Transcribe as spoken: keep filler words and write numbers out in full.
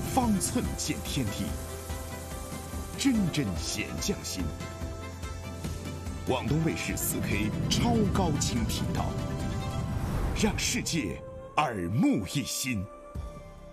方寸见天地，真真显匠心。广东卫视 四 K 超高清频道，让世界耳目一新。